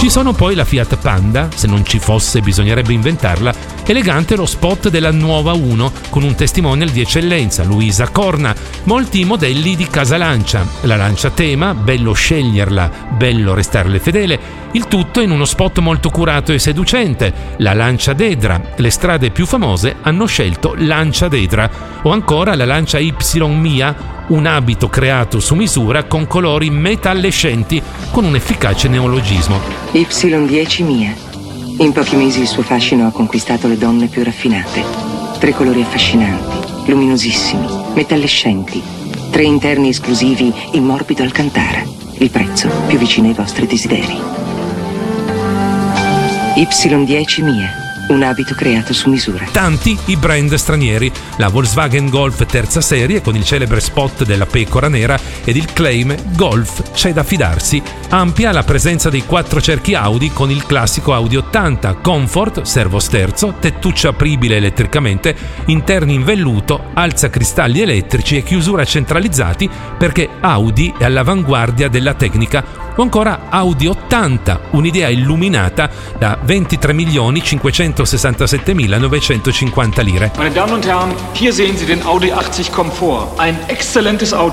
sono poi la Fiat Panda, se non ci fosse bisognerebbe inventarla, elegante lo spot della nuova 1 con un testimonial di eccellenza, Luisa Corna, molti modelli di casa Lancia, la Lancia Tema, bello sceglierla, bello restarle fedele, il tutto in uno spot molto curato e seducente, la Lancia Dedra, le strade più famose hanno scelto Lancia Dedra, o ancora la Lancia Y Mia, un abito creato su misura con colori metallescenti con un efficace neologismo. Y10 Mia. In pochi mesi il suo fascino ha conquistato le donne più raffinate. 3 colori affascinanti, luminosissimi, metallescenti. 3 interni esclusivi in morbido alcantara. Il prezzo più vicino ai vostri desideri. Y10 Mia. Un abito creato su misura. Tanti i brand stranieri, la Volkswagen Golf terza serie con il celebre spot della pecora nera ed il claim Golf c'è da fidarsi. Ampia la presenza dei 4 cerchi Audi con il classico Audi 80, comfort, servosterzo, tettuccia apribile elettricamente, interni in velluto, alzacristalli elettrici e chiusura centralizzati perché Audi è all'avanguardia della tecnica. O ancora Audi 80, un'idea illuminata da 23.567.950 lire. Meine Damen und Herren, hier sehen Sie den Audi 80 Comfort. Ein exzellentes Auto.